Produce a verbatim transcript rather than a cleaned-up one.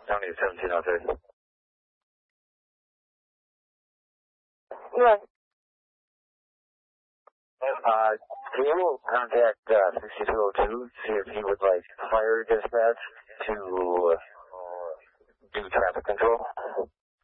County seventeen oh three. Yes. Uh, can you contact uh, sixty-two oh two, see if he would like fire dispatch to uh, do traffic control?